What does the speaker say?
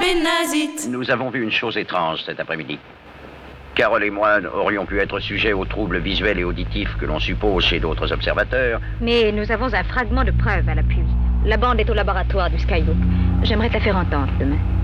Benazit. Nous avons vu une chose étrange cet après-midi. Carole et moi aurions pu être sujets aux troubles visuels et auditifs que l'on suppose chez d'autres observateurs. Mais nous avons un fragment de preuve à l'appui. La bande est au laboratoire du Skybook. J'aimerais te la faire entendre demain.